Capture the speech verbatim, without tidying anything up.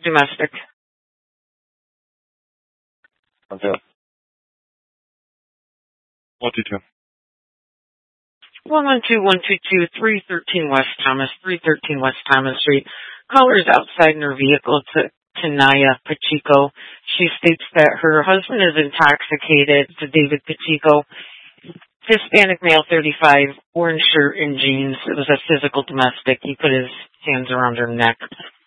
Domestic. Okay. What did you? One one two one two two three thirteen West Thomas, three thirteen West Thomas Street. Caller is outside in her vehicle to Tanaya Pacheco. She states that her husband is intoxicated. To David Pacheco, Hispanic male, thirty-five, orange shirt and jeans. It was a physical domestic. He put his hands around her neck.